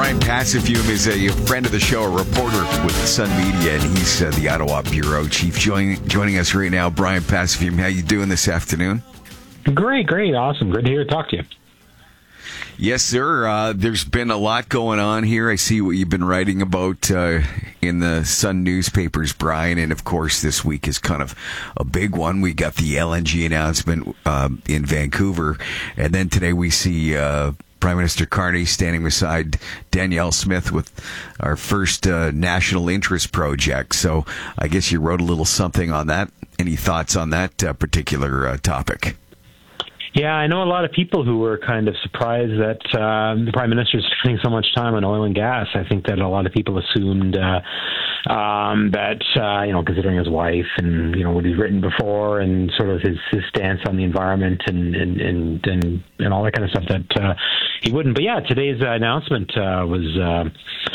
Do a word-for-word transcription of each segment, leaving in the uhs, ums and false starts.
Brian Passafume is a friend of the show, a reporter with the Sun Media, and he's uh, the Ottawa bureau chief. Joining joining us right now, Brian Passafume. How you doing this afternoon? Great, great, awesome. Good to hear talk to you. Yes, sir. Uh, there's been a lot going on here. I see what you've been writing about uh, in the Sun newspapers, Brian, and of course this week is kind of a big one. We got the L N G announcement uh, in Vancouver, and then today we see Uh, Prime Minister Carney standing beside Danielle Smith with our first uh, national interest project. So I guess you wrote a little something on that. Any thoughts on that uh, particular uh, topic? Yeah, I know a lot of people who were kind of surprised that uh, the Prime Minister is spending so much time on oil and gas. I think that a lot of people assumed uh, um, that, uh, you know, considering his wife and, you know, what he's written before and sort of his, his stance on the environment and, and, and, and, and all that kind of stuff, that uh, he wouldn't. But yeah, today's uh, announcement uh, was... Uh,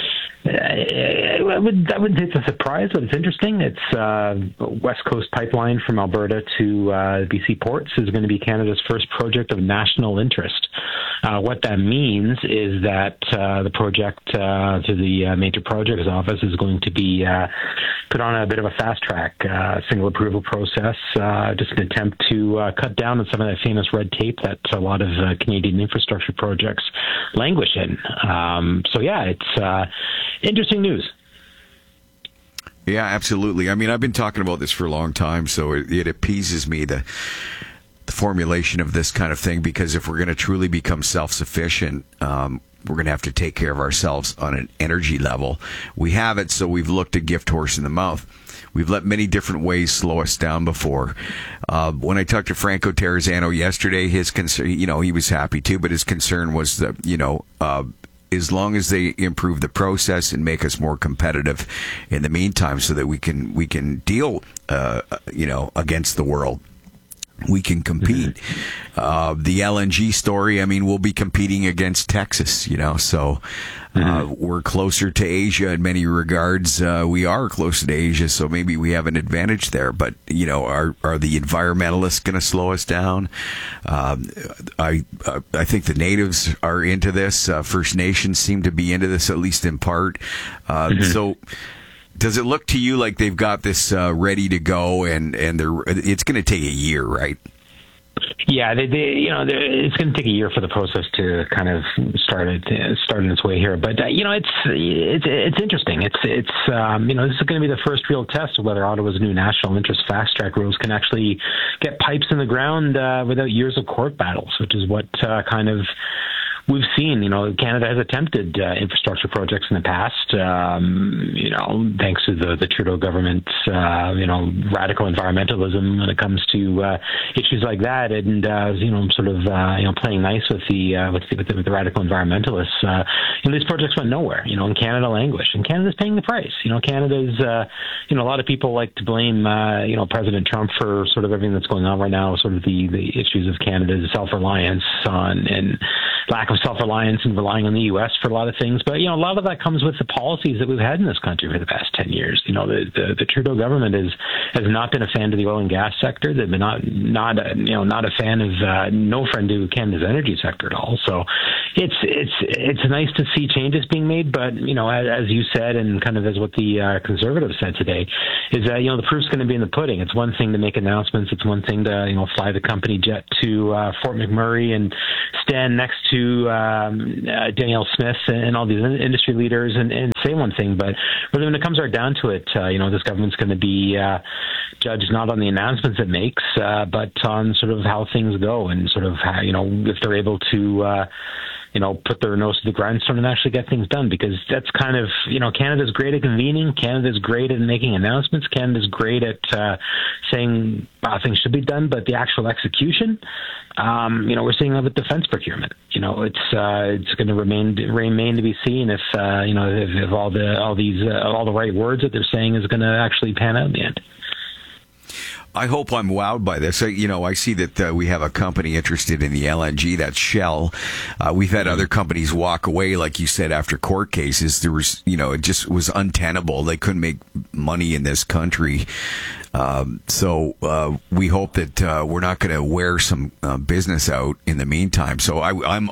I would, I wouldn't say it's a surprise, but it's interesting. It's uh, West Coast Pipeline from Alberta to uh, B C Ports is going to be Canada's first project of national interest. Uh, what that means is that uh, the project uh, to the uh, Major Projects Office is going to be uh, put on a bit of a fast track, uh, single approval process, uh, just an attempt to uh, cut down on some of that famous red tape that a lot of uh, Canadian infrastructure projects languish in. Um, so yeah, it's uh, interesting news. Yeah, absolutely. I mean, I've been talking about this for a long time, so it, it appeases me, the the formulation of this kind of thing, because if we're going to truly become self-sufficient, um, we're going to have to take care of ourselves on an energy level. We have it, so we've looked a gift horse in the mouth. We've let many different ways slow us down before. Uh, when I talked to Franco Terrazzano yesterday, his concern, you know, he was happy too, but his concern was that, you know, uh, as long as they improve the process and make us more competitive in the meantime, so that we can we can deal, uh, you know, against the world. We can compete. Mm-hmm. Uh, the L N G story, I mean, we'll be competing against Texas, you know, so uh, mm-hmm. we're closer to Asia in many regards. Uh, we are closer to Asia, so maybe we have an advantage there. But, you know, are are the environmentalists going to slow us down? Um, I I think the natives are into this. Uh, First Nations seem to be into this, at least in part. Uh, mm-hmm. So... Does it look to you like they've got this uh, ready to go, and, and they're it's going to take a year, right? Yeah, they, they, you know, it's going to take a year for the process to kind of start it, start its way here. But uh, you know, it's it's it's interesting. It's it's um, you know, this is going to be the first real test of whether Ottawa's new national interest fast track rules can actually get pipes in the ground uh, without years of court battles, which is what uh, kind of. We've seen, you know, Canada has attempted uh, infrastructure projects in the past, um, you know, thanks to the, the Trudeau government's, uh, you know, radical environmentalism when it comes to uh, issues like that, and uh, you know, sort of, uh, you know, playing nice with the uh, with, the, with, the, with the radical environmentalists. Uh, you know, these projects went nowhere. You know, and Canada languished, and Canada's paying the price. You know, Canada's, uh, you know, a lot of people like to blame, uh, you know, President Trump for sort of everything that's going on right now, sort of the the issues of Canada's self-reliance on and lack of self-reliance and relying on the U S for a lot of things. But, you know, a lot of that comes with the policies that we've had in this country for the past ten years. You know, the, the, the Trudeau government is, has not been a fan of the oil and gas sector. They've been not, not a, you know, not a fan of, uh, no friend to Canada's energy sector at all. So it's, it's, it's nice to see changes being made. But, you know, as, as you said, and kind of as what the uh, Conservatives said today, is that, you know, the proof's going to be in the pudding. It's one thing to make announcements. It's one thing to, you know, fly the company jet to uh, Fort McMurray and stand next to, um, uh, Danielle Smith and all these industry leaders and, and say one thing, but really when it comes right down to it, uh, you know, this government's going to be uh, judged not on the announcements it makes, uh, but on sort of how things go and sort of how, you know, if they're able to, uh, you know, put their nose to the grindstone and actually get things done, because that's kind of, you know, Canada's great at convening. Canada's great at making announcements. Canada's great at uh, saying uh, things should be done, but the actual execution, um, you know, we're seeing that with defense procurement. You know, it's uh, it's going to remain remain to be seen if uh, you know if, if all the all these uh, all the right words that they're saying is going to actually pan out in the end. I hope I'm wowed by this. You know, I see that uh, we have a company interested in the L N G, that's Shell. Uh, we've had other companies walk away, like you said, after court cases. There was, you know, it just was untenable. They couldn't make money in this country. Um, so uh, we hope that uh, we're not going to wear some uh, business out in the meantime. So I, I'm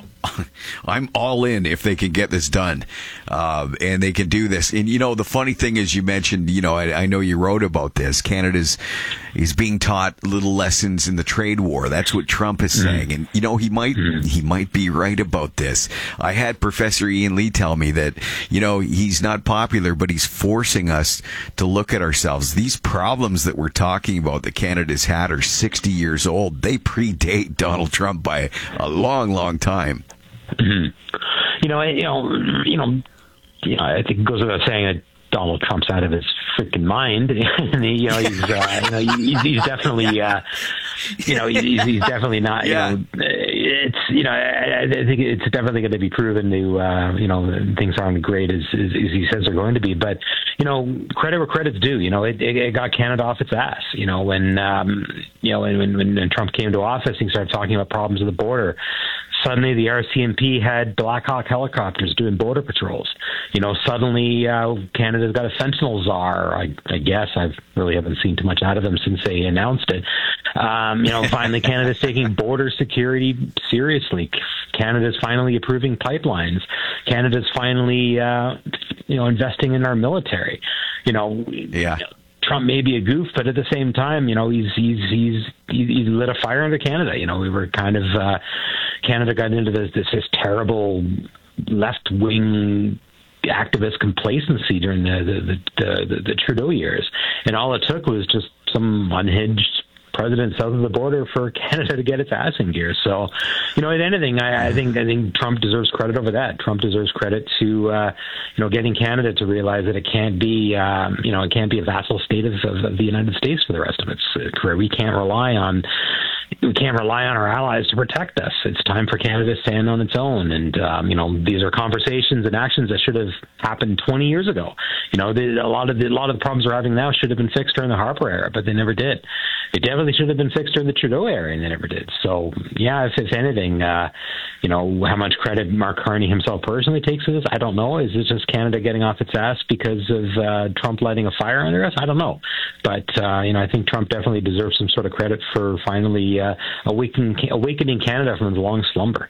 I'm all in if they can get this done, uh, and they can do this. And you know, the funny thing is, you mentioned, you know, I, I know you wrote about this. Canada's is being taught little lessons in the trade war. That's what Trump is saying, and you know, he might he might be right about this. I had Professor Ian Lee tell me that, you know, he's not popular, but he's forcing us to look at ourselves. These problems that we're talking about that Canada's had are sixty years old. They predate Donald Trump by a long, long time. Mm-hmm. You know, you know, you know, you know. I think it goes without saying that Donald Trump's out of his freaking mind. And he, you know, he's, uh, you know, he's, he's definitely, uh, you know, he's, he's definitely not. You yeah. know, it's, you know, I, I think it's definitely going to be proven to, uh, you know, things aren't great as, as, as he says they're going to be. But you know, credit where credit's due. You know, it, it, it got Canada off its ass. You know, when um, you know, when, when when Trump came to office, he started talking about problems at the border. Suddenly, the R C M P had Black Hawk helicopters doing border patrols. You know, suddenly uh, Canada's got a fentanyl czar. I, I guess I really haven't seen too much out of them since they announced it. Um, you know, finally, Canada's taking border security seriously. Canada's finally approving pipelines. Canada's finally, uh, you know, investing in our military. You know, yeah. Trump may be a goof, but at the same time, you know, he's he's he's he's lit a fire under Canada. You know, we were kind of uh, Canada got into this this, this terrible left wing activist complacency during the the, the the the Trudeau years, and all it took was just some unhinged president south of the border for Canada to get its ass in gear. So, you know, if anything, I, I think I think Trump deserves credit over that. Trump deserves credit to, uh, you know, getting Canada to realize that it can't be, um, you know, it can't be a vassal state of, of, of the United States for the rest of its career. We can't rely on. We can't rely on our allies to protect us. It's time for Canada to stand on its own. And, um, you know, these are conversations and actions that should have happened twenty years ago. You know, the, a lot of the, a lot of the problems we're having now should have been fixed during the Harper era, but they never did. They definitely should have been fixed during the Trudeau era, and they never did. So, yeah, if, if anything, uh, you know, how much credit Mark Carney himself personally takes for this, I don't know. Is this just Canada getting off its ass because of uh, Trump lighting a fire under us? I don't know. But, uh, you know, I think Trump definitely deserves some sort of credit for finally uh, awakening, awakening Canada from its long slumber.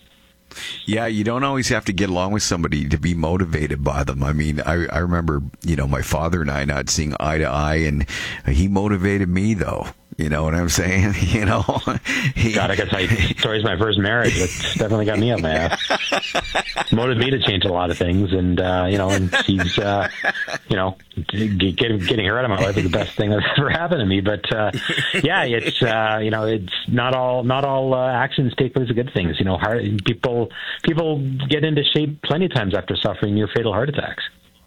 Yeah, you don't always have to get along with somebody to be motivated by them. I mean, I, I remember, you know, my father and I not seeing eye to eye, and he motivated me, though. You know what I'm saying? You know, he, God, I guess I story's my first marriage. It's definitely got me up my ass. Motivated me to change a lot of things, and uh, you know, and she's, uh, you know, getting getting her out of my life is the best thing that's ever happened to me. But uh, yeah, it's uh, you know, it's not all not all uh, actions take place as good things. You know, heart, people people get into shape plenty of times after suffering near fatal heart attacks.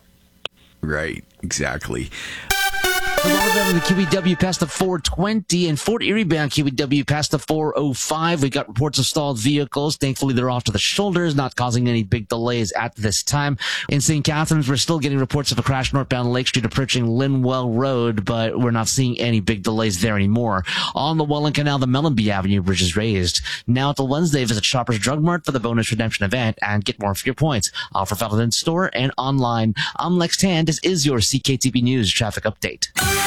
Right. Exactly. The Q E W past the four twenty, and Fort Erie bound Q E W past the four oh five. We got reports of stalled vehicles. Thankfully, they're off to the shoulders, not causing any big delays at this time. In Saint Catharines, we're still getting reports of a crash northbound Lake Street approaching Linwell Road, but we're not seeing any big delays there anymore. On the Welland Canal, the Mellenby Avenue Bridge is raised. Now till Wednesday, visit Shoppers Drug Mart for the bonus redemption event and get more for your points. Offer valid in store and online. I'm Lex Tan. This is your C K T B News traffic update.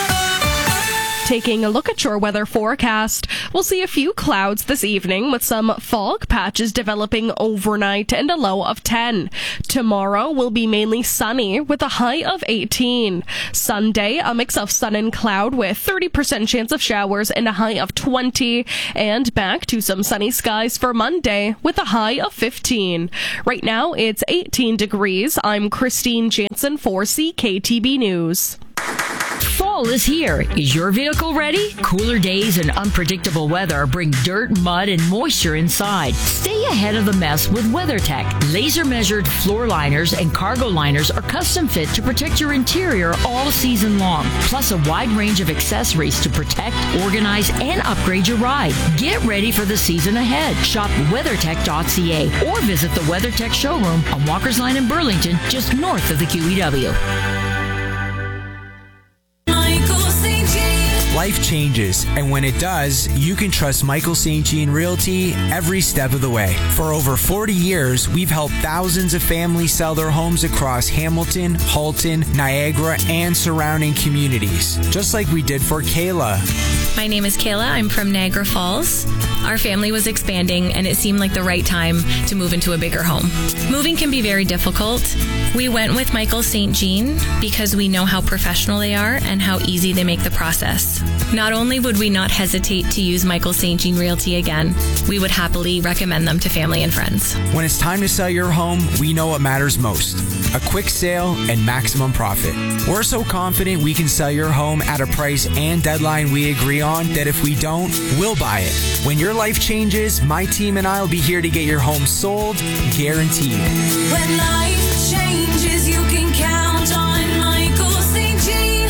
Taking a look at your weather forecast, we'll see a few clouds this evening with some fog patches developing overnight and a low of ten. Tomorrow will be mainly sunny with a high of eighteen. Sunday, a mix of sun and cloud with thirty percent chance of showers and a high of twenty. And back to some sunny skies for Monday with a high of fifteen. Right now, it's eighteen degrees. I'm Christine Jansen for C K T B News. Fall is here. Is your vehicle ready? Cooler days and unpredictable weather bring dirt, mud, and moisture inside. Stay ahead of the mess with WeatherTech. Laser-measured floor liners and cargo liners are custom fit to protect your interior all season long. Plus a wide range of accessories to protect, organize, and upgrade your ride. Get ready for the season ahead. Shop weathertech dot c a or visit the WeatherTech showroom on Walker's Line in Burlington, just north of the Q E W. life changes, and when it does, you can trust Michael Saint Jean Realty every step of the way. For over forty years, we've helped thousands of families sell their homes across Hamilton, Halton, Niagara, and surrounding communities, just like we did for Kayla. My name is Kayla. I'm from Niagara Falls. Our family was expanding, and it seemed like the right time to move into a bigger home. Moving can be very difficult. We went with Michael Saint Jean because we know how professional they are and how easy they make the process. Not only would we not hesitate to use Michael Saint Jean Realty again, we would happily recommend them to family and friends. When it's time to sell your home, we know what matters most: a quick sale and maximum profit. We're so confident we can sell your home at a price and deadline we agree on that if we don't, we'll buy it. When your life changes, my team and I will be here to get your home sold, guaranteed. When life changes, you can count on Michael Saint Jean.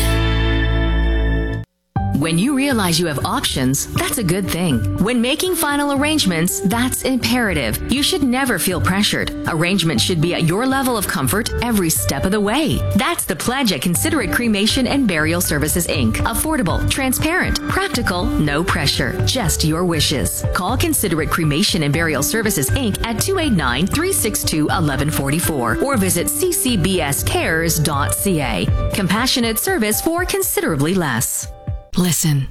When you realize you have options, that's a good thing. When making final arrangements, that's imperative. You should never feel pressured. Arrangements should be at your level of comfort every step of the way. That's the pledge at Considerate Cremation and Burial Services, Incorporated. Affordable, transparent, practical, no pressure, just your wishes. Call Considerate Cremation and Burial Services, Incorporated at two eight nine, three six two, one one four four or visit c c b s cares dot c a. Compassionate service for considerably less. Listen.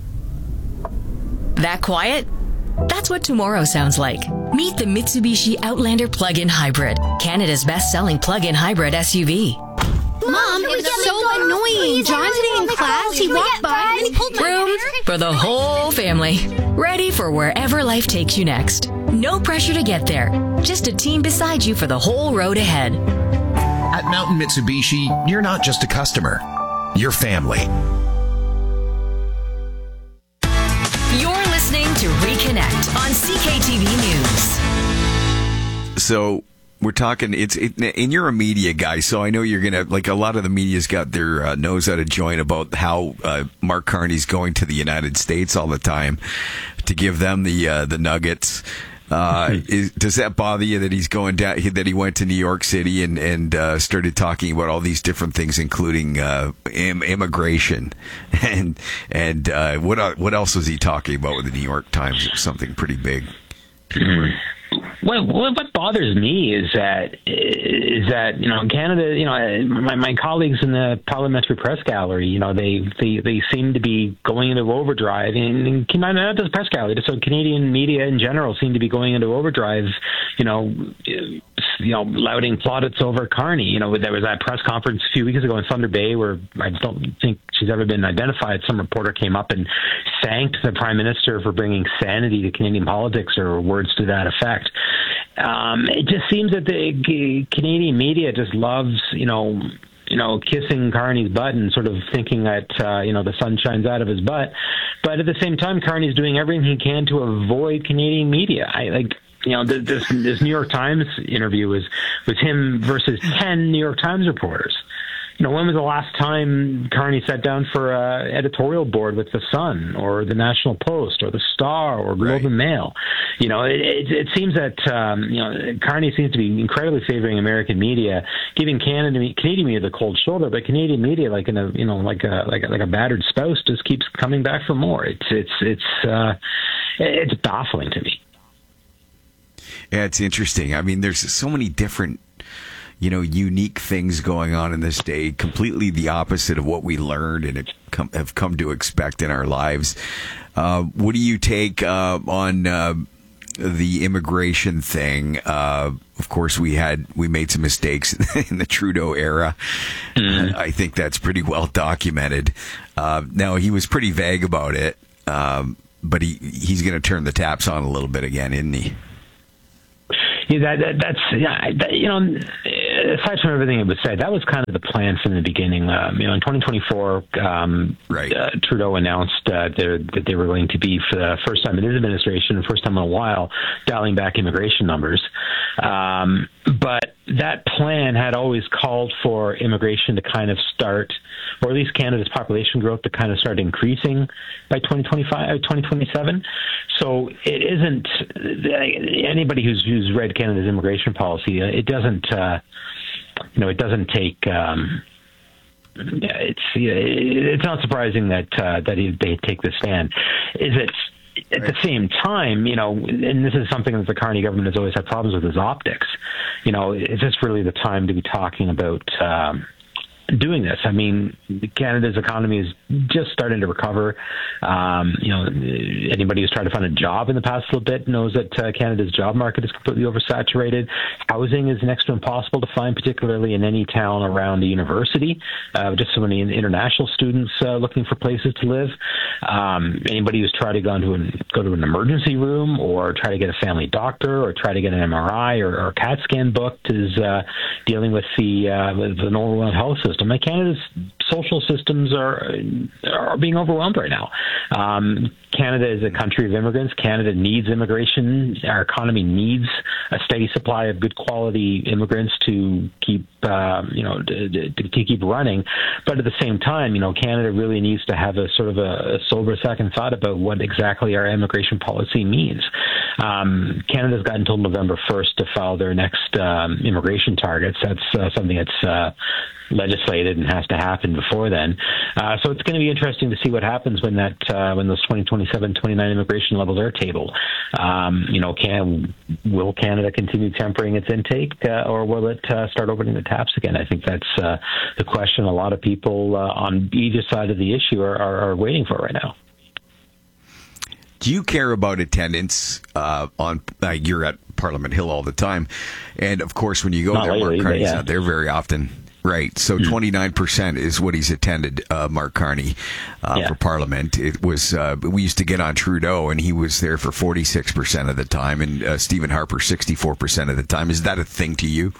That quiet? That's what tomorrow sounds like. Meet the Mitsubishi Outlander Plug-in Hybrid, Canada's best-selling plug-in hybrid S U V. Mom, it was so annoying. John today in class, he walked by and he pulled my hair. Room for the whole family. Ready for wherever life takes you next. No pressure to get there. Just a team beside you for the whole road ahead. At Mountain Mitsubishi, you're not just a customer. You're family. You're listening to Reconnect on C K T V News. So we're talking, it's it, and you're a media guy, so I know you're going to, like, a lot of the media's got their uh, nose out of joint about how uh, Mark Carney's going to the United States all the time to give them the uh, the nuggets. Uh, is, does that bother you that he's going down, that he went to New York City and, and, uh, started talking about all these different things, including, uh, im- immigration and, and, uh, what, what else was he talking about with the New York Times? It was something pretty big. Mm-hmm. Well, what bothers me is that is that you know Canada, you know my, my colleagues in the parliamentary press gallery, you know they they, they seem to be going into overdrive, and, and not just the press gallery, just so Canadian media in general seem to be going into overdrive, you know, you know, lauding plaudits over Carney. You know, there was that press conference a few weeks ago in Thunder Bay where I don't think she's ever been identified. Some reporter came up and thanked the Prime Minister for bringing sanity to Canadian politics, or words to that effect. Um, it just seems that the Canadian media just loves, you know, you know, kissing Carney's butt and sort of thinking that, uh, you know, the sun shines out of his butt. But at the same time, Carney's doing everything he can to avoid Canadian media. I like, you know, this this New York Times interview was was him versus ten New York Times reporters. You know, when was the last time Carney sat down for an editorial board with The Sun or The National Post or The Star or Globe and Mail? You know, it, it, it seems that, um, you know, Carney seems to be incredibly favoring American media, giving Canada, Canadian media the cold shoulder, but Canadian media, like in a, you know, like a, like a, like a battered spouse, just keeps coming back for more. It's, it's, it's, uh, it's baffling to me. Yeah, it's interesting. I mean, there's so many different, you know, unique things going on in this day, completely the opposite of what we learned and come, have come to expect in our lives. Uh, what do you take uh, on uh, the immigration thing? Uh, of course, we had we made some mistakes in the Trudeau era. Mm. I think that's pretty well documented. Uh, now, he was pretty vague about it, um, but he he's going to turn the taps on a little bit again, isn't he? Yeah, that, that, that's yeah, that, you know, aside from everything it was said, that was kind of the plan from the beginning. Um, you know, in twenty twenty-four, um, right. uh, Trudeau announced uh, that they were going to be, for the first time in his administration, the first time in a while, dialing back immigration numbers. Um, but that plan had always called for immigration to kind of start, or at least Canada's population growth to kind of start increasing by twenty twenty-five, twenty twenty-seven. So it isn't, anybody who's, who's read Canada's immigration policy, it doesn't, uh, you know, it doesn't take, um, it's it's not surprising that uh, that he, they take this stand. Is it at the same time, you know, and this is something that the Carney government has always had problems with, is optics. You know, is this really the time to be talking about um, doing this? I mean, Canada's economy is just starting to recover. Um, you know, anybody who's tried to find a job in the past little bit knows that uh, Canada's job market is completely oversaturated. Housing is next to impossible to find, particularly in any town around a university. Uh, just so many international students uh, looking for places to live. Um, anybody who's tried to go into an, go to an emergency room or try to get a family doctor or try to get an M R I or, or CAT scan booked is uh, dealing with the uh, with an overwhelmed health system. Like Canada's social systems are are being overwhelmed right now. Um, Canada is a country of immigrants. Canada needs immigration. Our economy needs a steady supply of good quality immigrants to keep, uh, you know, to, to, to keep running. But at the same time, you know, Canada really needs to have a sort of a, a sober second thought about what exactly our immigration policy means. Um, Canada's got until November first to file their next um, immigration targets. That's uh, something that's uh, legislated and has to happen before then. Uh, so it's going to be interesting to see what happens when that uh, when those twenty twenty-seven, twenty-nine immigration levels are tabled. Um, you know, can will Canada continue tempering its intake, uh, or will it uh, start opening the taps again? I think that's uh, the question a lot of people uh, on either side of the issue are, are, are waiting for right now. Do you care about attendance uh, on? Uh, you're at Parliament Hill all the time, and of course, when you go Not there, lately, Mark Carney's yeah. not there very often. Right, so twenty-nine percent is what he's attended, uh, Mark Carney, uh, Yeah. for Parliament. It was uh, we used to get on Trudeau, and he was there for forty-six percent of the time, and uh, Stephen Harper sixty-four percent of the time. Is that a thing to you?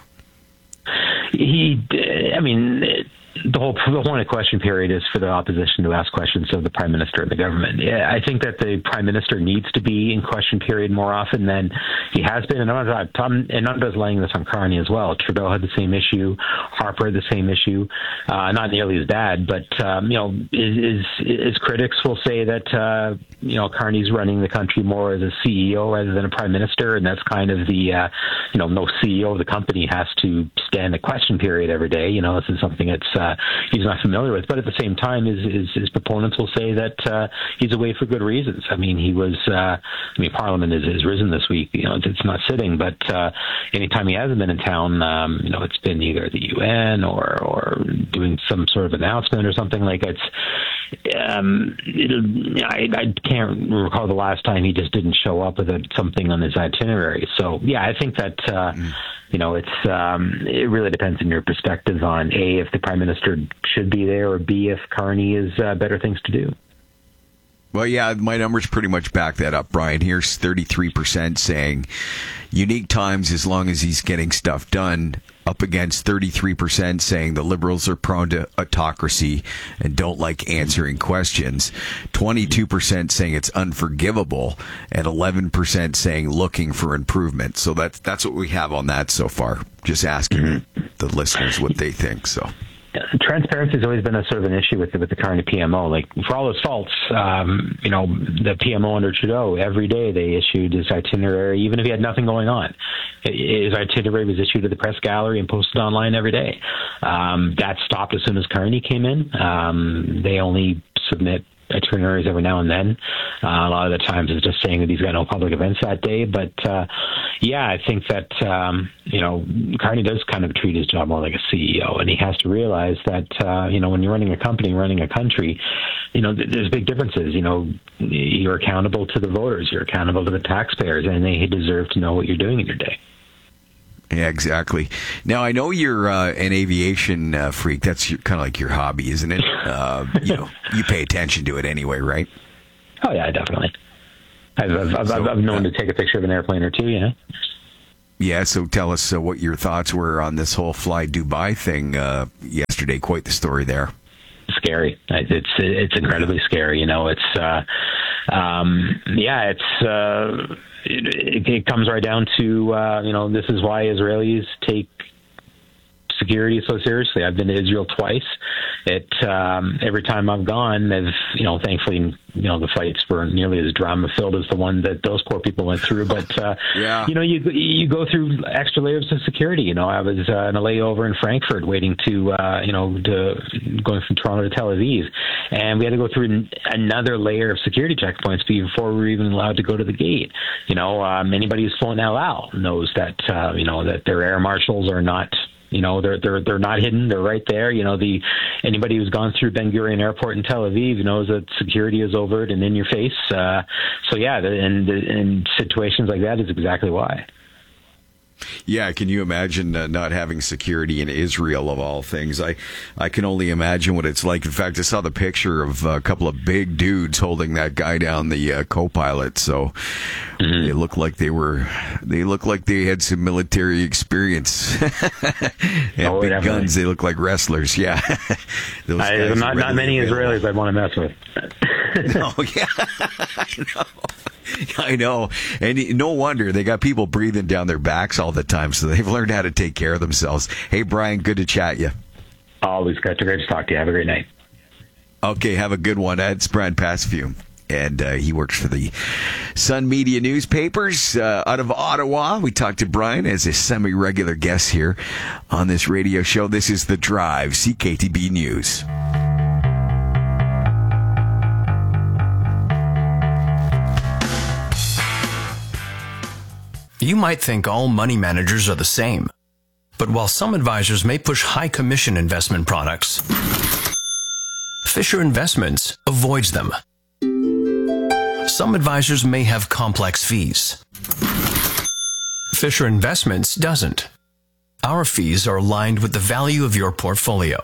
He, I mean, the whole the whole question period is for the opposition to ask questions of the Prime Minister and the government. Yeah, I think that the Prime Minister needs to be in question period more often than he has been. And I'm not, I'm, and I'm just laying this on Carney as well. Trudeau had the same issue. Harper had the same issue. Uh, not nearly as bad, but, um, you know, is, is, critics will say that, uh, you know, Carney's running the country more as a C E O rather than a Prime Minister. And that's kind of the, uh, you know, no C E O of the company has to stand the question period every day. You know, this is something that's, uh, he's not familiar with, but at the same time, his, his, his proponents will say that uh, he's away for good reasons. I mean, he was. Uh, I mean, Parliament is, is risen this week. You know, it's, it's not sitting, but uh, anytime he hasn't been in town, um, you know, it's been either the U N or or doing some sort of announcement or something like it's. Um, I, I can't recall the last time he just didn't show up with a, something on his itinerary. So yeah, I think that. Uh, mm. You know, it's um, it really depends on your perspective on A, if the Prime Minister should be there, or B, if Carney is uh, better things to do. Well, yeah, my numbers pretty much back that up, Brian. Here's thirty-three percent saying unique times as long as he's getting stuff done, up against thirty-three percent saying the Liberals are prone to autocracy and don't like answering questions, twenty-two percent saying it's unforgivable, and eleven percent saying looking for improvement. So that's, that's what we have on that so far. Just asking mm-hmm. the listeners what they think, so... Transparency has always been a sort of an issue with the, with the Carney P M O. Like, for all his faults, um, you know, the P M O under Trudeau, every day they issued his itinerary, even if he had nothing going on. His itinerary was issued to the press gallery and posted online every day. Um, that stopped as soon as Carney came in. Um, they only submit itineraries every now and then. Uh, a lot of the times it's just saying that he's got no public events that day. But, uh, yeah, I think that, um, you know, Carney does kind of treat his job more like a C E O, and he has to realize that, uh, you know, when you're running a company, running a country, you know, th- there's big differences. You know, you're accountable to the voters, you're accountable to the taxpayers, and they deserve to know what you're doing in your day. Yeah, exactly. Now, I know you're uh, an aviation uh, freak. That's your, kind of like your hobby, isn't it? Uh, you know, you pay attention to it anyway, right? Oh, yeah, definitely. I've, I've, I've, so, I've known uh, to take a picture of an airplane or two, yeah. Yeah, so tell us uh, what your thoughts were on this whole Fly Dubai thing uh, yesterday. Quite the story there. Scary. It's it's incredibly scary. You know, it's, uh, um, yeah, it's... Uh, It, it, it comes right down to, uh, you know, this is why Israelis take security so seriously. I've been to Israel twice. It um, every time I've gone, they've you know, thankfully, you know, the flights were nearly as drama filled as the one that those poor people went through. But uh, yeah. you know, you you go through extra layers of security. You know, I was uh, in a layover in Frankfurt, waiting to uh, you know, to going from Toronto to Tel Aviv, and we had to go through an, another layer of security checkpoints before we were even allowed to go to the gate. You know, um, anybody who's flown El Al knows that uh, you know, that their air marshals are not. You know, they're they're they're not hidden. They're right there. You know, the anybody who's gone through Ben Gurion Airport in Tel Aviv knows that security is overt and in your face. Uh, so yeah, and in situations like that is exactly why. Yeah, can you imagine uh, not having security in Israel, of all things? I, I can only imagine what it's like. In fact, I saw the picture of a couple of big dudes holding that guy down, the uh, co-pilot. So mm-hmm. they look like they were, they look like they had some military experience. and oh, big definitely. guns. They look like wrestlers. Yeah, Those I, guys not not many available. Israelis I'd want to mess with. no, yeah, I know. I know. And no wonder they got people breathing down their backs all the time, so they've learned how to take care of themselves. Hey, Brian, good to chat you. Always great to talk to you. Have a great night. Okay, have a good one. It's Brian Passview, and uh, he works for the Sun Media newspapers uh, out of Ottawa. We talked to Brian as a semi-regular guest here on this radio show. This is The Drive, C K T B News. You might think all money managers are the same, but while some advisors may push high commission investment products, Fisher Investments avoids them. Some advisors may have complex fees. Fisher Investments doesn't. Our fees are aligned with the value of your portfolio.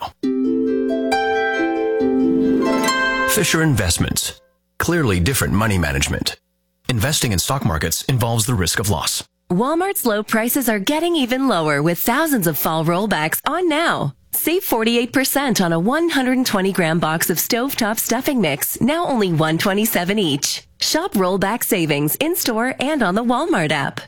Fisher Investments. Clearly different money management. Investing in stock markets involves the risk of loss. Walmart's low prices are getting even lower with thousands of fall rollbacks on now. Save forty-eight percent on a one hundred twenty gram box of stovetop stuffing mix, now only one dollar and twenty-seven cents each. Shop rollback savings in-store and on the Walmart app.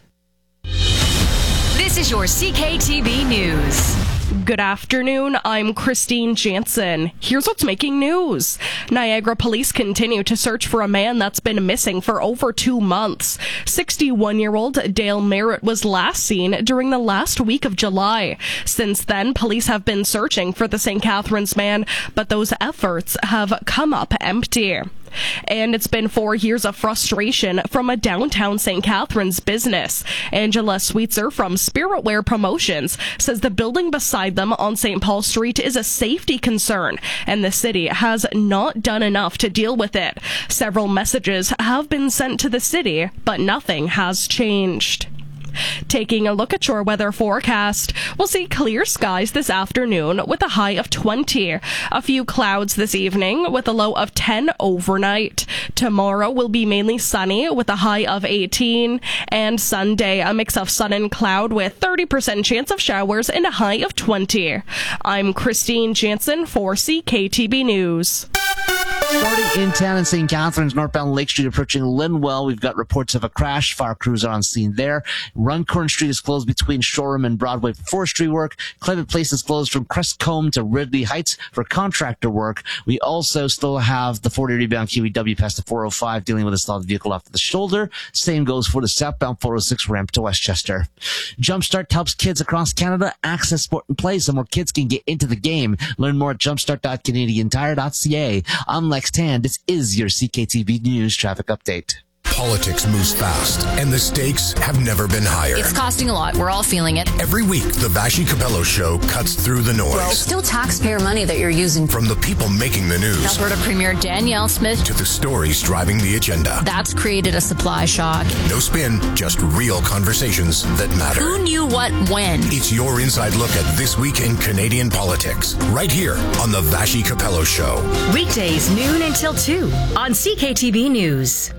This is your C K T B News. Good afternoon, I'm Christine Jansen. Here's what's making news. Niagara police continue to search for a man that's been missing for over two months. sixty-one-year-old Dale Merritt was last seen during the last week of July. Since then, police have been searching for the Saint Catharines man, but those efforts have come up empty. And it's been four years of frustration from a downtown Saint Catharines business. Angela Sweetser from Spiritwear Promotions says the building beside them on Saint Paul Street is a safety concern, and the city has not done enough to deal with it. Several messages have been sent to the city, but nothing has changed. Taking a look at your weather forecast, we'll see clear skies this afternoon with a high of twenty. A few clouds this evening with a low of ten overnight. Tomorrow will be mainly sunny with a high of eighteen. And Sunday, a mix of sun and cloud with thirty percent chance of showers and a high of twenty. I'm Christine Jansen for C K T B News. Starting in town in Saint Catharines, northbound Lake Street approaching Linwell, we've got reports of a crash. Fire crews are on scene there. Runcorn Street is closed between Shoreham and Broadway for forestry work. Clement Place is closed from Crestcombe to Ridley Heights for contractor work. We also still have the forty rebound Q E W past the four oh five dealing with a stalled vehicle off the shoulder. Same goes for the southbound four oh six ramp to Westchester. Jumpstart helps kids across Canada access sport and play so more kids can get into the game. Learn more at jumpstart dot canadian tire dot c a. I'm Lex Tan. This is your C K T V News traffic update. Politics moves fast, and the stakes have never been higher. It's costing a lot. We're all feeling it. Every week, the Vassy Capello Show cuts through the noise. Well, it's still taxpayer money that you're using. From the people making the news. Alberta Premier Danielle Smith. To the stories driving the agenda. That's created a supply shock. No spin, just real conversations that matter. Who knew what when? It's your inside look at this week in Canadian politics. Right here on the Vassy Capello Show. Weekdays, noon until two on C K T B News.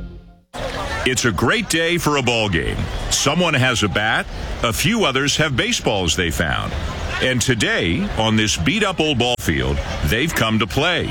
It's a great day for a ball game. Someone has a bat, a few others have baseballs they found. And today, on this beat-up old ball field, they've come to play.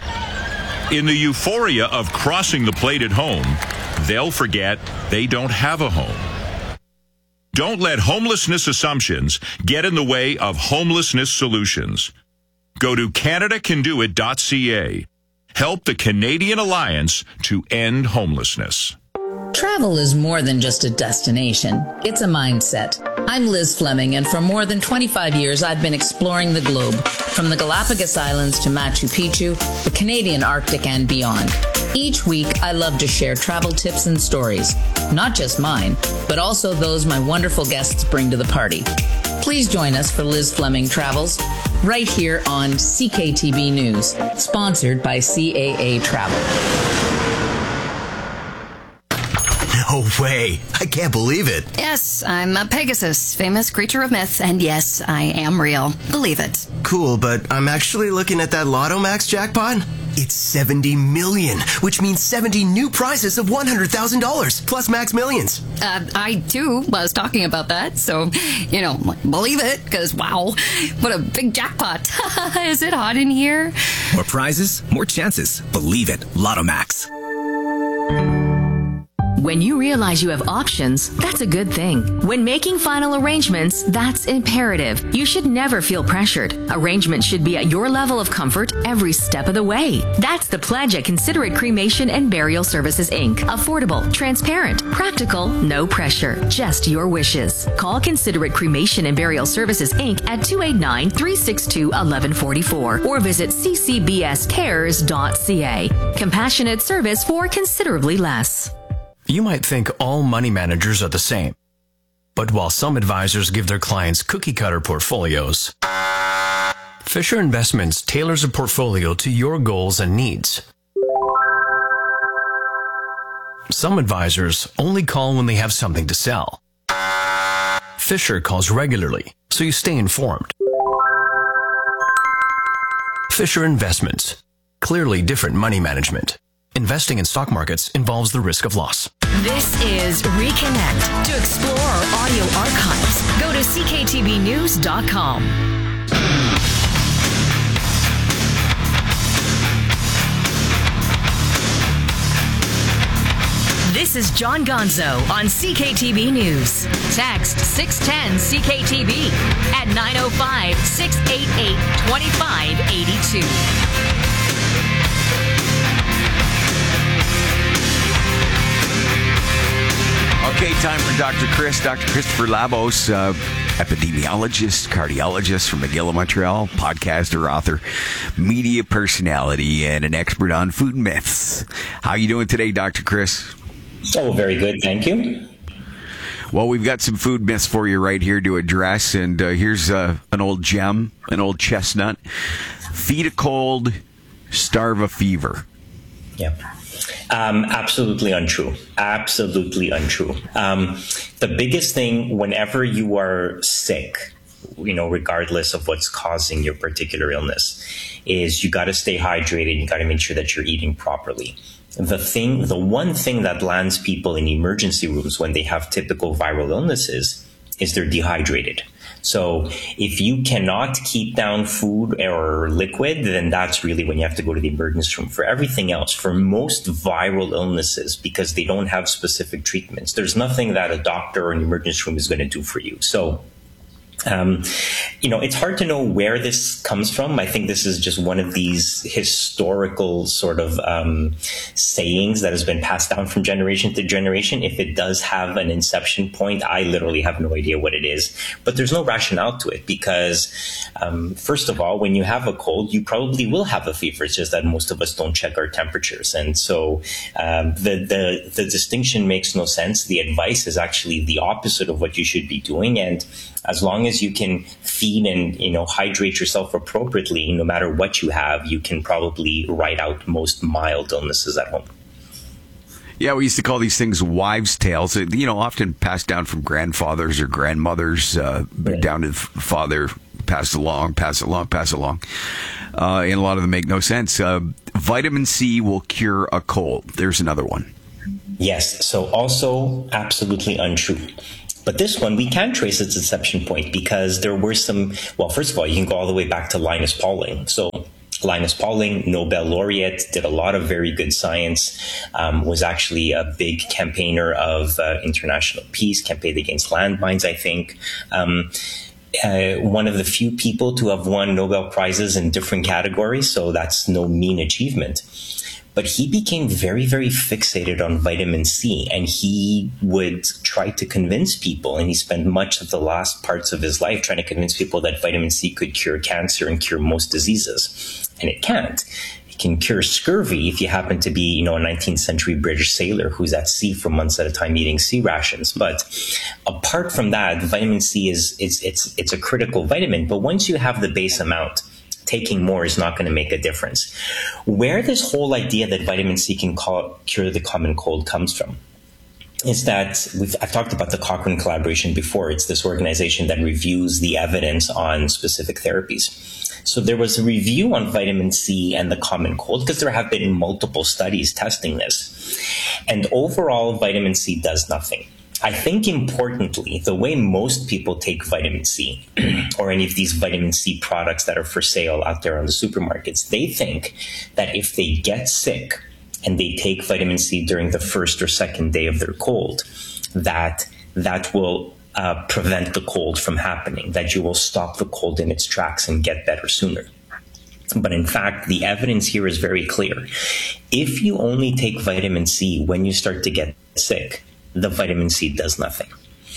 In the euphoria of crossing the plate at home, they'll forget they don't have a home. Don't let homelessness assumptions get in the way of homelessness solutions. Go to Canada Can Do It dot C A. Help the Canadian Alliance to end homelessness. Travel is more than just a destination. It's a mindset. I'm Liz Fleming, and for more than twenty-five years, I've been exploring the globe, from the Galapagos Islands to Machu Picchu, the Canadian Arctic, and beyond. Each week, I love to share travel tips and stories, not just mine, but also those my wonderful guests bring to the party. Please join us for Liz Fleming Travels, right here on C K T B News, sponsored by C A A Travel. No way. I can't believe it. Yes, I'm a Pegasus, famous creature of myth, and yes, I am real. Believe it. Cool, but I'm actually looking at that Lotto Max jackpot. It's seventy million, which means seventy new prizes of one hundred thousand dollars, plus Max Millions. Uh, I, too, was talking about that, so, you know, believe it, because, wow, what a big jackpot. Is it hot in here? More prizes, more chances. Believe it. Lotto Max. When you realize you have options, that's a good thing. When making final arrangements, that's imperative. You should never feel pressured. Arrangements should be at your level of comfort every step of the way. That's the pledge at Considerate Cremation and Burial Services, Incorporated. Affordable, transparent, practical, no pressure, just your wishes. Call Considerate Cremation and Burial Services, Incorporated at two eight nine, three six two, one one four four or visit c c b s cares dot c a. Compassionate service for considerably less. You might think all money managers are the same. But while some advisors give their clients cookie-cutter portfolios, Fisher Investments tailors a portfolio to your goals and needs. Some advisors only call when they have something to sell. Fisher calls regularly, so you stay informed. Fisher Investments. Clearly different money management. Investing in stock markets involves the risk of loss. This is Reconnect. To explore our audio archives, go to c k t b news dot com. This is John Gonzo on C K T B News. Text six one zero C K T B at nine oh five, six eight eight, two five eight two. Okay, time for Doctor Chris, Doctor Christopher Labos, uh, epidemiologist, cardiologist from McGill of Montreal, podcaster, author, media personality, and an expert on food myths. How are you doing today, Doctor Chris? Oh, very good. Thank you. Well, we've got some food myths for you right here to address, and uh, here's uh, an old gem, an old chestnut. Feed a cold, starve a fever. Yep. Um, absolutely untrue. Absolutely untrue. Um, the biggest thing whenever you are sick, you know, regardless of what's causing your particular illness, is you got to stay hydrated. You got to make sure that you're eating properly. The thing, the one thing that lands people in emergency rooms when they have typical viral illnesses is they're dehydrated. So if you cannot keep down food or liquid, then that's really when you have to go to the emergency room. For everything else, for most viral illnesses, because they don't have specific treatments, there's nothing that a doctor or an emergency room is going to do for you. So Um, you know, it's hard to know where this comes from. I think this is just one of these historical sort of um, sayings that has been passed down from generation to generation. If it does have an inception point, I literally have no idea what it is. But there's no rationale to it because, um, first of all, when you have a cold, you probably will have a fever. It's just that most of us don't check our temperatures. And so um, the, the, the distinction makes no sense. The advice is actually the opposite of what you should be doing. And as long as you can feed and, you know, hydrate yourself appropriately, no matter what you have, you can probably ride out most mild illnesses at home. Yeah, we used to call these things wives' tales, you know, often passed down from grandfathers or grandmothers, uh, right. down to father, pass along, pass along, pass along. Uh, and a lot of them make no sense. Uh, vitamin C will cure a cold. There's another one. Yes. So also absolutely untrue. But this one, we can trace its inception point because there were some, well, first of all, you can go all the way back to Linus Pauling. So Linus Pauling, Nobel laureate, did a lot of very good science, um, was actually a big campaigner of uh, international peace, campaigned against landmines, I think. Um, uh, one of the few people to have won Nobel Prizes in different categories, so that's no mean achievement. But he became very, very fixated on vitamin C, and he would try to convince people, and he spent much of the last parts of his life trying to convince people that vitamin C could cure cancer and cure most diseases. And it can't. It can cure scurvy if you happen to be, you know, a nineteenth century British sailor who's at sea for months at a time eating sea rations. But apart from that, vitamin C is, is it's, it's a critical vitamin. But once you have the base amount, taking more is not going to make a difference. Where this whole idea that vitamin C can call, cure the common cold comes from is that we've, I've talked about the Cochrane collaboration before. It's this organization that reviews the evidence on specific therapies. So there was a review on vitamin C and the common cold because there have been multiple studies testing this. And overall, vitamin C does nothing. I think importantly, the way most people take vitamin C or any of these vitamin C products that are for sale out there on the supermarkets, they think that if they get sick and they take vitamin C during the first or second day of their cold, that that will uh, prevent the cold from happening, that you will stop the cold in its tracks and get better sooner. But in fact, the evidence here is very clear. If you only take vitamin C when you start to get sick, the vitamin C does nothing.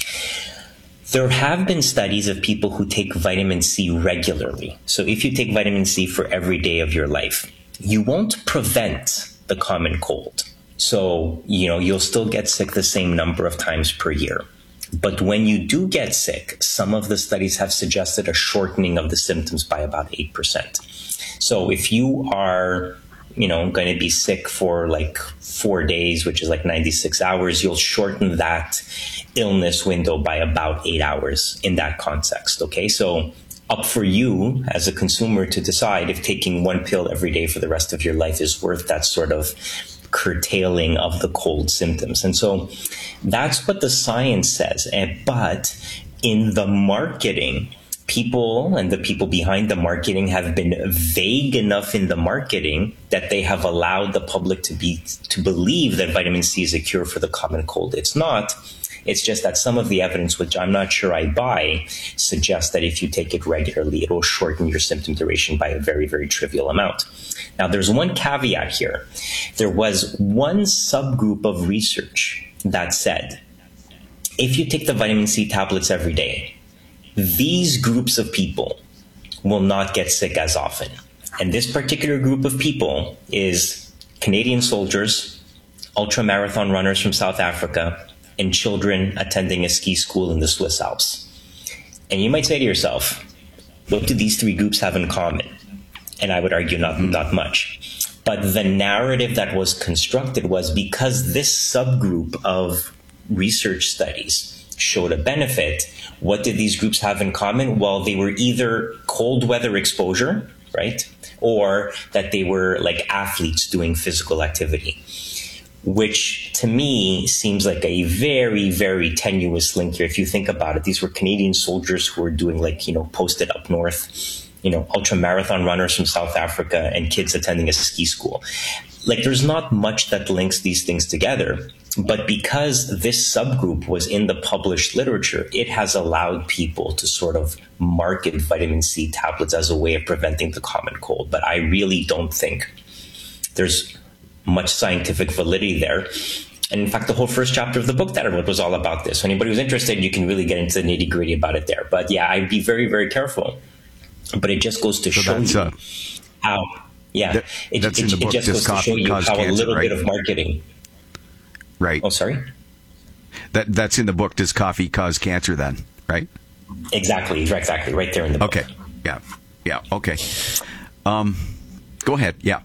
There have been studies of people who take vitamin C regularly. So if you take vitamin C for every day of your life, you won't prevent the common cold. So, you know, you'll still get sick the same number of times per year. But when you do get sick, some of the studies have suggested a shortening of the symptoms by about eight percent. So if you are, you know, going to be sick for like four days, which is like ninety-six hours, you'll shorten that illness window by about eight hours in that context. Okay. So up for you as a consumer to decide if taking one pill every day for the rest of your life is worth that sort of curtailing of the cold symptoms. And so that's what the science says. And, but in the marketing, people and the people behind the marketing have been vague enough in the marketing that they have allowed the public to be to believe that vitamin C is a cure for the common cold. It's not. It's just that some of the evidence, which I'm not sure I buy, suggests that if you take it regularly, it will shorten your symptom duration by a very, very trivial amount. Now, there's one caveat here. There was one subgroup of research that said, if you take the vitamin C tablets every day, these groups of people will not get sick as often. And this particular group of people is Canadian soldiers, ultra-marathon runners from South Africa, and children attending a ski school in the Swiss Alps. And you might say to yourself, what do these three groups have in common? And I would argue not, not much. But the narrative that was constructed was because this subgroup of research studies showed a benefit, what did these groups have in common? Well, they were either cold weather exposure, right? Or that they were like athletes doing physical activity, which to me seems like a very, very tenuous link here. If you think about it, these were Canadian soldiers who were doing like, you know, posted up north, you know, ultra marathon runners from South Africa and kids attending a ski school. Like there's not much that links these things together. But because this subgroup was in the published literature, it has allowed people to sort of market vitamin C tablets as a way of preventing the common cold. But I really don't think there's much scientific validity there. And in fact, the whole first chapter of the book that I wrote was all about this. So anybody who's interested, you can really get into the nitty gritty about it there. But yeah, I'd be very, very careful. But it just goes to so show you uh, how, yeah, that, it, it, it, it just goes to show you how cancer, a little right? bit of marketing. Right. Oh, sorry? That That's in the book, Does Coffee Cause Cancer then, right? Exactly, exactly, right there in the book. Okay, yeah, yeah, okay. Um, go ahead, yeah.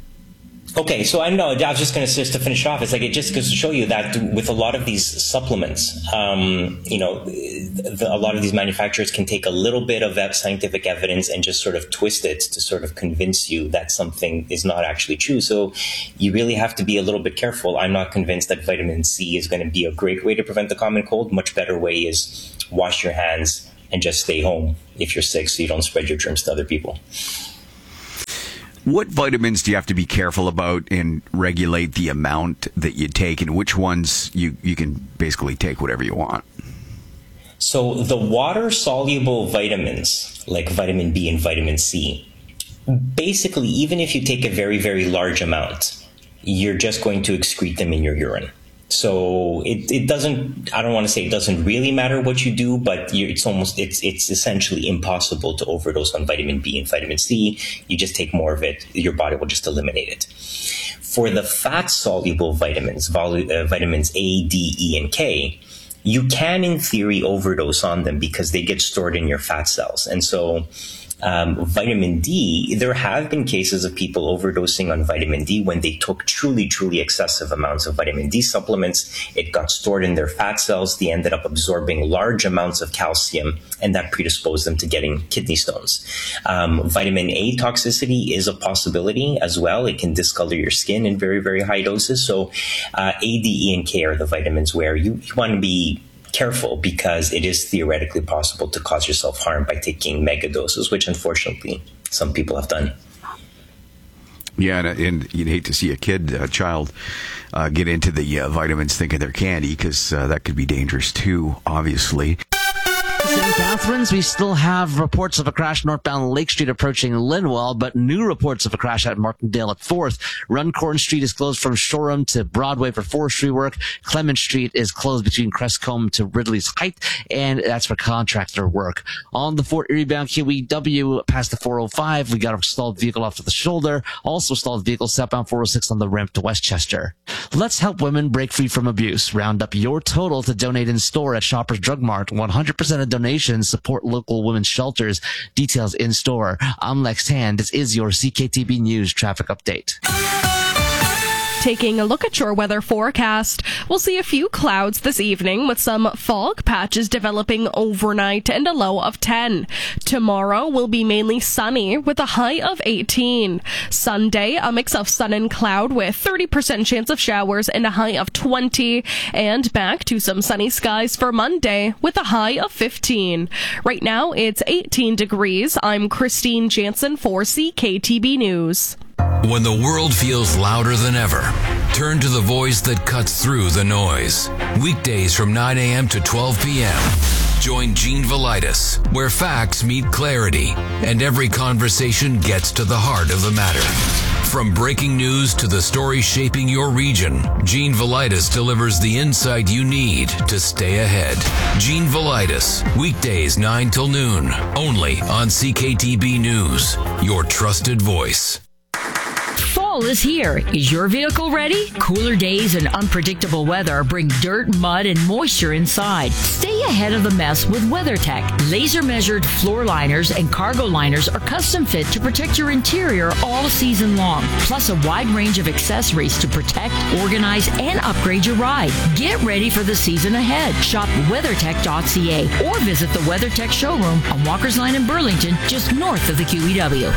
Okay, so I know, I was just going to just to finish off, it's like it just goes to show you that with a lot of these supplements, um, you know, the, a lot of these manufacturers can take a little bit of that scientific evidence and just sort of twist it to sort of convince you that something is not actually true. So you really have to be a little bit careful. I'm not convinced that vitamin C is going to be a great way to prevent the common cold. Much better way is wash your hands and just stay home if you're sick so you don't spread your germs to other people. What vitamins do you have to be careful about and regulate the amount that you take, and which ones you, you can basically take whatever you want? So the water-soluble vitamins, like vitamin B and vitamin C, basically, even if you take a very, very large amount, you're just going to excrete them in your urine. So it, it doesn't, I don't want to say it doesn't really matter what you do, but you, it's almost, it's it's essentially impossible to overdose on vitamin B and vitamin C. You just take more of it, your body will just eliminate it. For the fat-soluble vitamins, volu- uh, vitamins A, D, E, and K, you can, in theory, overdose on them because they get stored in your fat cells. And so um, vitamin D, there have been cases of people overdosing on vitamin D when they took truly, truly excessive amounts of vitamin D supplements. It got stored in their fat cells. They ended up absorbing large amounts of calcium, and that predisposed them to getting kidney stones. Um, vitamin A toxicity is a possibility as well. It can discolor your skin in very, very high doses. So uh, A, D, E, and K are the vitamins where you, you want to be careful because it is theoretically possible to cause yourself harm by taking mega doses, which unfortunately some people have done. Yeah, and, and you'd hate to see a kid, a child, uh, get into the uh, vitamins thinking they're candy, because uh, that could be dangerous too, obviously. Saint Catharines, we still have reports of a crash northbound Lake Street approaching Linwell, but new reports of a crash at Martindale at fourth. Runcorn Street is closed from Shoreham to Broadway for forestry work. Clement Street is closed between Crestcombe to Ridley's Height, and that's for contractor work. On the Fort Erie bound Q E W past the four oh five, we got a stalled vehicle off to the shoulder. Also stalled vehicle southbound four oh six on the ramp to Westchester. Let's help women break free from abuse. Round up your total to donate in store at Shoppers Drug Mart. one hundred percent of donations support local women's shelters. Details in store. I'm Lex Hand. This is your C K T B News traffic update. Taking a look at your weather forecast, we'll see a few clouds this evening with some fog patches developing overnight and a low of ten. Tomorrow will be mainly sunny with a high of eighteen. Sunday, a mix of sun and cloud with thirty percent chance of showers and a high of twenty. And back to some sunny skies for Monday with a high of fifteen. Right now, it's eighteen degrees. I'm Christine Jansen for C K T B News. When the world feels louder than ever, turn to the voice that cuts through the noise. Weekdays from nine a.m. to twelve p.m. Join Gene Velitis, where facts meet clarity and every conversation gets to the heart of the matter. From breaking news to the story shaping your region, Gene Velitis delivers the insight you need to stay ahead. Gene Velitis, weekdays nine till noon, only on C K T B News, your trusted voice. Fall is here. Is your vehicle ready? Cooler days and unpredictable weather bring dirt, mud, and moisture inside. Stay ahead of the mess with WeatherTech. Laser-measured floor liners and cargo liners are custom fit to protect your interior all season long. Plus a wide range of accessories to protect, organize, and upgrade your ride. Get ready for the season ahead. Shop weathertech dot c a or visit the WeatherTech showroom on Walker's Line in Burlington, just north of the Q E W.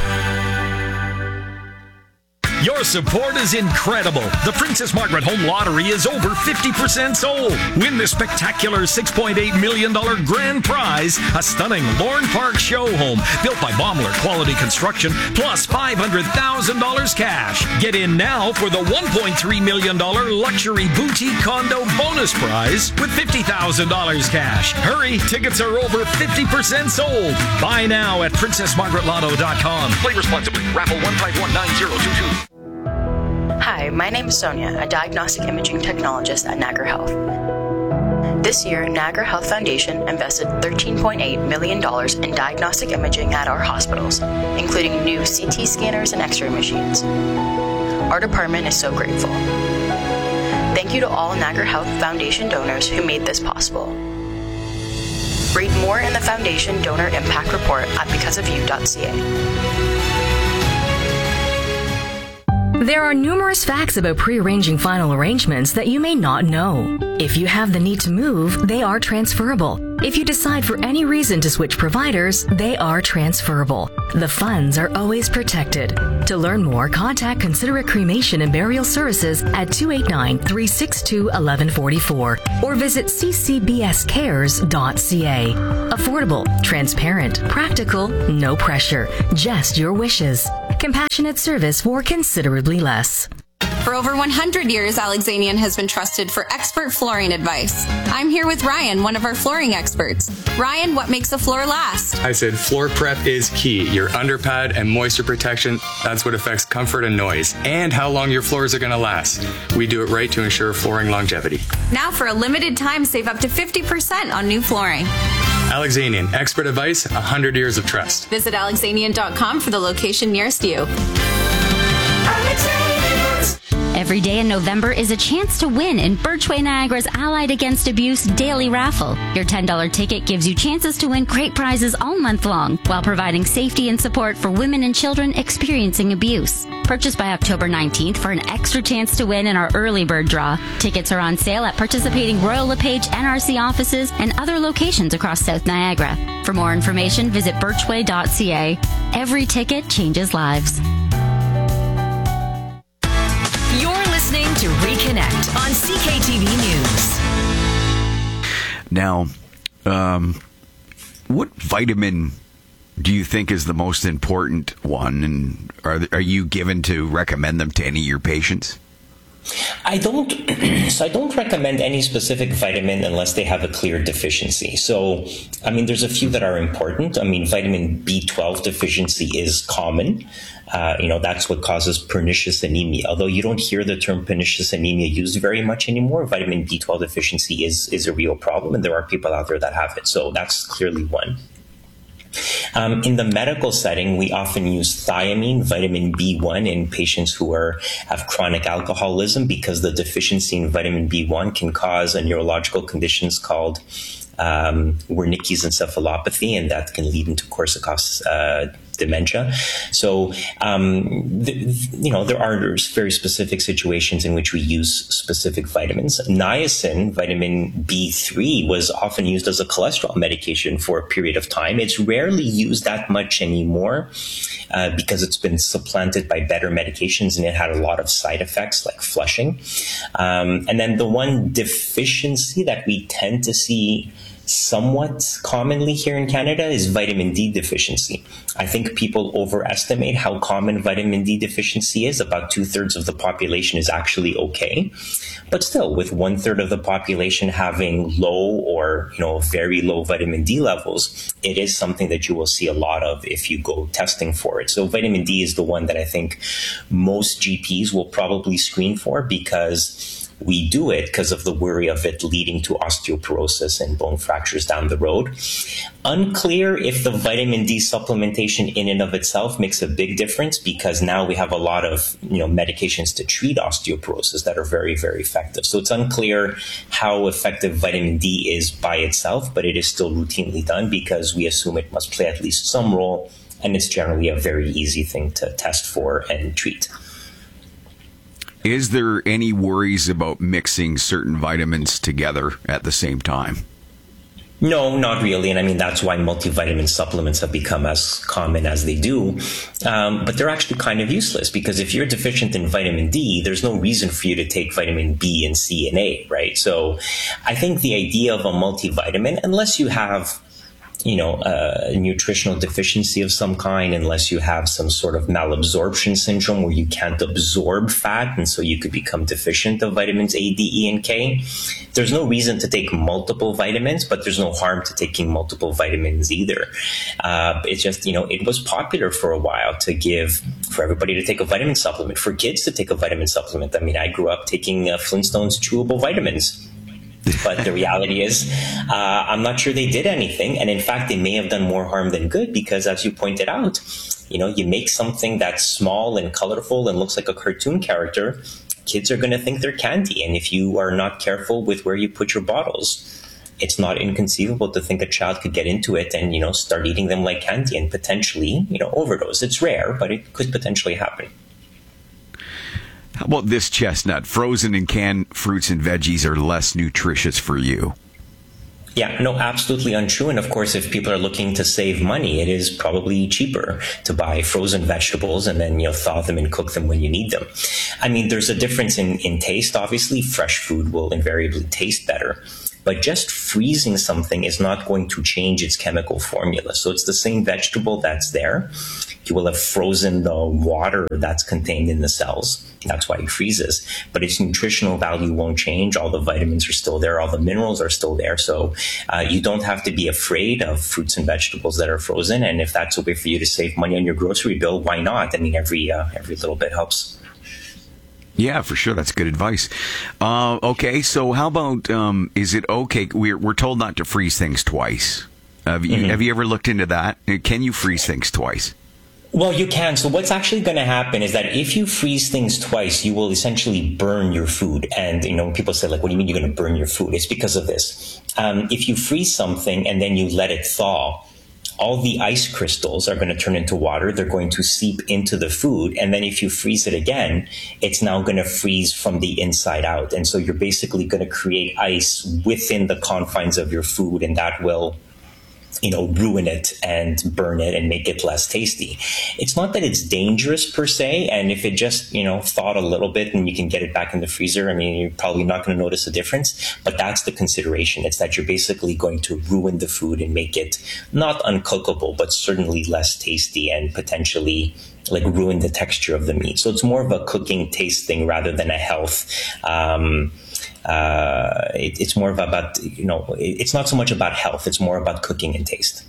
Your support is incredible. The Princess Margaret Home Lottery is over fifty percent sold. Win the spectacular six point eight million dollars grand prize, a stunning Lorne Park show home built by Baumler Quality Construction, plus five hundred thousand dollars cash. Get in now for the one point three million dollars luxury boutique condo bonus prize with fifty thousand dollars cash. Hurry, tickets are over fifty percent sold. Buy now at princess margaret lotto dot com. Play responsibly. Raffle one five one nine zero two two. Hi, my name is Sonia, a diagnostic imaging technologist at Niagara Health. This year, Niagara Health Foundation invested thirteen point eight million dollars in diagnostic imaging at our hospitals, including new C T scanners and X-ray machines. Our department is so grateful. Thank you to all Niagara Health Foundation donors who made this possible. Read more in the Foundation Donor Impact Report at because of you dot c a. There are numerous facts about pre-arranging final arrangements that you may not know. If you have the need to move, they are transferable. If you decide for any reason to switch providers, they are transferable. the funds are always protected. To learn more, contact Considerate Cremation and Burial Services at two eight nine, three six two, one one four four or visit c c b s cares dot c a. Affordable, transparent, practical, no pressure, just your wishes. Compassionate service for considerably less. For over one hundred years, Alexanian has been trusted for expert flooring advice. I'm here with Ryan, one of our flooring experts. Ryan, what makes a floor last? I said floor prep is key. Your underpad and moisture protection, that's what affects comfort and noise, and how long your floors are going to last. We do it right to ensure flooring longevity. Now for a limited time, save up to fifty percent on new flooring. Alexanian, expert advice, one hundred years of trust. Visit alexanian dot com for the location nearest you. Every day in November is a chance to win in Birchway Niagara's Allied Against Abuse Daily Raffle. Your ten dollars ticket gives you chances to win great prizes all month long while providing safety and support for women and children experiencing abuse. Purchase by October nineteenth for an extra chance to win in our early bird draw. Tickets are on sale at participating Royal LePage N R C offices and other locations across South Niagara. For more information, visit birchway dot c a. Every ticket changes lives. You're listening to Reconnect on C K T V News. Now, um, what vitamin do you think is the most important one, and are are you given to recommend them to any of your patients? I don't, so I don't recommend any specific vitamin unless they have a clear deficiency. So, I mean, there's a few that are important. I mean, vitamin B twelve deficiency is common. Uh, you know, that's what causes pernicious anemia. Although you don't hear the term pernicious anemia used very much anymore, vitamin B twelve deficiency is, is a real problem, and there are people out there that have it. So that's clearly one. Um, in the medical setting, we often use thiamine, vitamin B one, in patients who are have chronic alcoholism, because the deficiency in vitamin B one can cause a neurological conditions called um, Wernicke's encephalopathy, and that can lead into Korsakoff's uh, dementia. So, um, th- you know, there are very specific situations in which we use specific vitamins. Niacin, vitamin B three, was often used as a cholesterol medication for a period of time. It's rarely used that much anymore uh, because it's been supplanted by better medications, and it had a lot of side effects like flushing. Um, and then the one deficiency that we tend to see somewhat commonly here in Canada is vitamin D deficiency. I think people overestimate how common vitamin D deficiency is. About two thirds of the population is actually okay. But still, with one third of the population having low or, you know, very low vitamin D levels, it is something that you will see a lot of if you go testing for it. So vitamin D is the one that I think most G Ps will probably screen for, because we do it because of the worry of it leading to osteoporosis and bone fractures down the road. Unclear if the vitamin D supplementation in and of itself makes a big difference, because now we have a lot of, you know, medications to treat osteoporosis that are very, very effective. So it's unclear how effective vitamin D is by itself, but it is still routinely done because we assume it must play at least some role, and it's generally a very easy thing to test for and treat. Is there any worries about mixing certain vitamins together at the same time? No, not really. And I mean, that's why multivitamin supplements have become as common as they do. Um, but they're actually kind of useless, because if you're deficient in vitamin D, there's no reason for you to take vitamin B and C and A, right? So I think the idea of a multivitamin, unless you have, you know, a nutritional deficiency of some kind, unless you have some sort of malabsorption syndrome where you can't absorb fat, and so you could become deficient of vitamins A, D, E, and K. There's no reason to take multiple vitamins, but there's no harm to taking multiple vitamins either. Uh, it's just, you know, it was popular for a while to give, for everybody to take a vitamin supplement, for kids to take a vitamin supplement. I mean, I grew up taking uh, Flintstones chewable vitamins. But the reality is, uh, I'm not sure they did anything. And in fact, they may have done more harm than good, because as you pointed out, you know, you make something that's small and colorful and looks like a cartoon character, kids are going to think they're candy. And if you are not careful with where you put your bottles, it's not inconceivable to think a child could get into it and, you know, start eating them like candy and potentially, you know, overdose. It's rare, but it could potentially happen. How about this chestnut? Frozen and canned fruits and veggies are less nutritious for you. Yeah, no, absolutely untrue. And of course, if people are looking to save money, it is probably cheaper to buy frozen vegetables and then, you know, thaw them and cook them when you need them. I mean, there's a difference in, in taste. Obviously, fresh food will invariably taste better. But just freezing something is not going to change its chemical formula. So it's the same vegetable that's there. You will have frozen the water that's contained in the cells. That's why it freezes. But its nutritional value won't change. All the vitamins are still there. All the minerals are still there. So uh, you don't have to be afraid of fruits and vegetables that are frozen. And if that's a way for you to save money on your grocery bill, why not? I mean, every uh, every little bit helps. Yeah, for sure. That's good advice. Uh, okay, so how about, um, is it okay? We're, we're told not to freeze things twice. Have you, mm-hmm. have you ever looked into that? Can you freeze things twice? Well, you can. So what's actually going to happen is that if you freeze things twice, you will essentially burn your food. And, you know, when people say, like, what do you mean you're going to burn your food? It's because of this. Um, if you freeze something and then you let it thaw, all the ice crystals are going to turn into water. They're going to seep into the food. And then if you freeze it again, it's now going to freeze from the inside out. And so you're basically going to create ice within the confines of your food, and that will, you know, ruin it and burn it and make it less tasty. It's not that it's dangerous per se. And if it just, you know, thawed a little bit and you can get it back in the freezer, I mean, you're probably not going to notice a difference. But that's the consideration. It's that you're basically going to ruin the food and make it not uncookable, but certainly less tasty and potentially like ruin the texture of the meat. So it's more of a cooking taste thing rather than a health. Um, Uh, it, it's more about, you know, it, it's not so much about health. It's more about cooking and taste.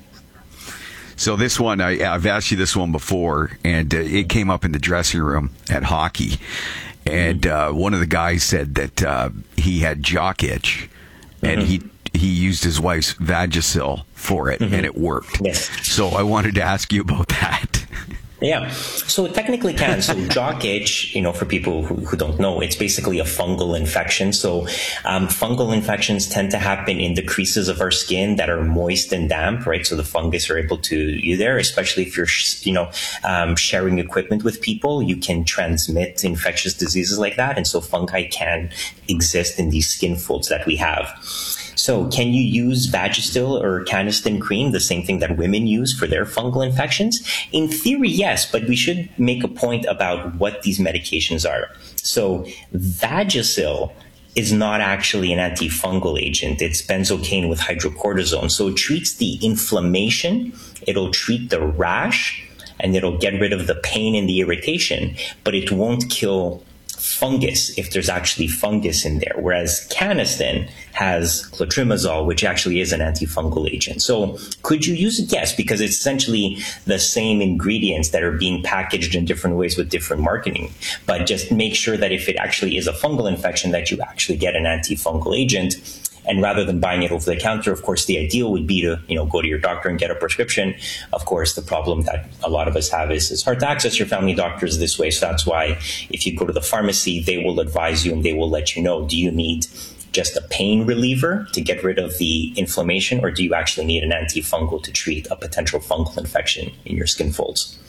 So this one, I, I've asked you this one before, and uh, it came up in the dressing room at hockey. And uh, one of the guys said that uh, he had jock itch, and mm-hmm. he he used his wife's Vagisil for it, mm-hmm. and it worked. Yes. So I wanted to ask you about that. Yeah, so it technically can. So jock itch, you know, for people who, who don't know, it's basically a fungal infection. So um, fungal infections tend to happen in the creases of our skin that are moist and damp, right? So the fungus are able to you there, especially if you're, you know, um, sharing equipment with people, you can transmit infectious diseases like that. And so fungi can exist in these skin folds that we have. So can you use Vagisil or Canesten cream, the same thing that women use for their fungal infections? In theory, yes, but we should make a point about what these medications are. So Vagisil is not actually an antifungal agent. It's benzocaine with hydrocortisone. So it treats the inflammation, it'll treat the rash, and it'll get rid of the pain and the irritation, but it won't kill fungus if there's actually fungus in there, whereas Canesten has clotrimazole, which actually is an antifungal agent. So could you use it? Yes, because it's essentially the same ingredients that are being packaged in different ways with different marketing. But just make sure that if it actually is a fungal infection, that you actually get an antifungal agent. And rather than buying it over the counter, of course, the ideal would be to, you know, go to your doctor and get a prescription. Of course, the problem that a lot of us have is it's hard to access your family doctors this way. So that's why if you go to the pharmacy, they will advise you and they will let you know, do you need just a pain reliever to get rid of the inflammation, or do you actually need an antifungal to treat a potential fungal infection in your skin folds?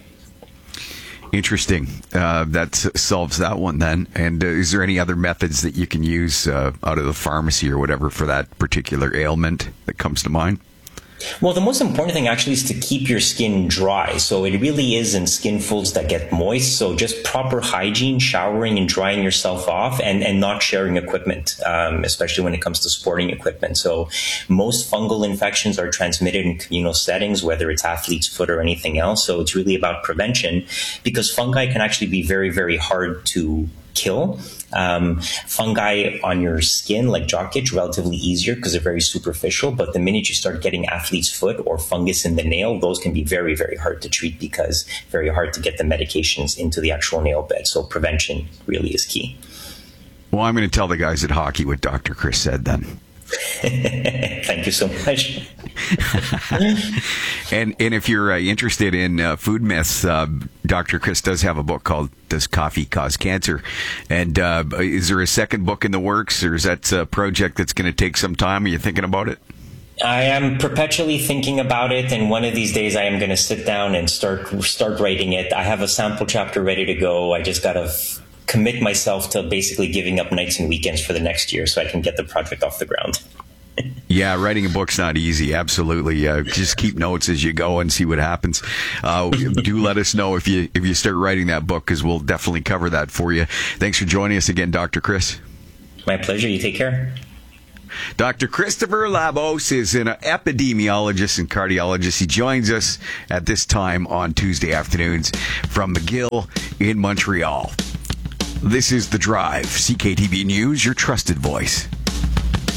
Interesting. Uh, that solves that one then. And uh, is there any other methods that you can use uh, out of the pharmacy or whatever for that particular ailment that comes to mind? Well, the most important thing actually is to keep your skin dry. So it really is in skin folds that get moist. So just proper hygiene, showering and drying yourself off, and, and not sharing equipment, um, especially when it comes to sporting equipment. So most fungal infections are transmitted in communal settings, whether it's athlete's foot or anything else. So it's really about prevention, because fungi can actually be very, very hard to kill. Um, fungi on your skin, like jock itch, relatively easier because they're very superficial. But the minute you start getting athlete's foot or fungus in the nail, those can be very, very hard to treat because very hard to get the medications into the actual nail bed. So prevention really is key. Well, I'm going to tell the guys at hockey what Doctor Chris said then. Thank you so much. and and if you're uh, interested in uh, food myths, uh, Doctor Chris does have a book called "Does Coffee Cause Cancer?" And uh, is there a second book in the works, or is that a project that's going to take some time? Are you thinking about it? I am perpetually thinking about it, and one of these days I am going to sit down and start start writing it. I have a sample chapter ready to go. I just got to f- commit myself to basically giving up nights and weekends for the next year so I can get the project off the ground. Yeah, writing a book's not easy. Absolutely. Uh, just keep notes as you go and see what happens. Uh, do let us know if you if you start writing that book, because we'll definitely cover that for you. Thanks for joining us again, Doctor Chris. My pleasure. You take care. Doctor Christopher Labos is an epidemiologist and cardiologist. He joins us at this time on Tuesday afternoons from McGill in Montreal. This is The Drive, C K T V News, your trusted voice.